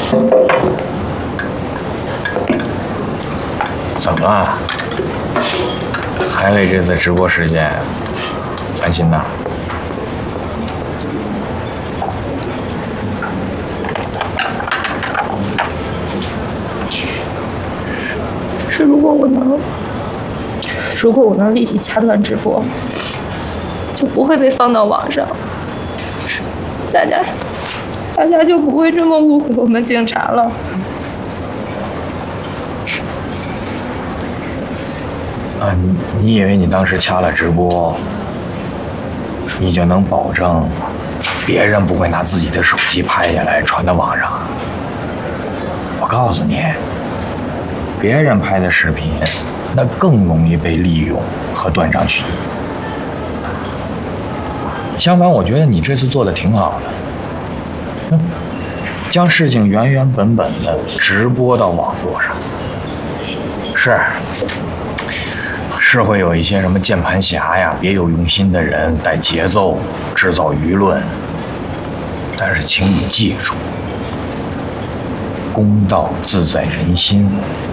怎么了？还为这次直播事件担心呢？ 是如果我能立即掐断直播，就不会被放到网上，大家就不会这么误会我们警察了。 啊，你以为你当时掐了直播，你就能保证别人不会拿自己的手机拍下来传到网上？我告诉你，别人拍的视频，那更容易被利用和断章取义。相反，我觉得你这次做的挺好的，将事情原原本本的直播到网络上。是会有一些什么键盘侠呀、别有用心的人带节奏、制造舆论，但是请你记住，公道自在人心。